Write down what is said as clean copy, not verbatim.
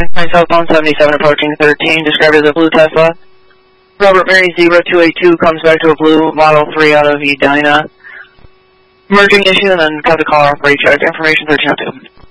my cell phone 77 approaching 13, described as a blue Tesla. Robert Mary 0282 comes back to a blue Model 3 out of Edina. Merging issue and then cut the call off for recharge. Information 1302.